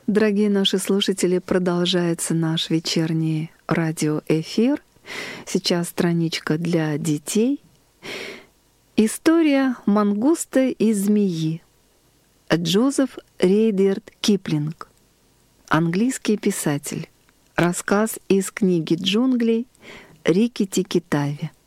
Дорогие наши слушатели, продолжается наш вечерний радиоэфир. Сейчас страничка для детей. История мангуста и змеи. Джозеф Рейдерт Киплинг. Английский писатель. Рассказ из книги джунглей Рикки-Тикки-Тави.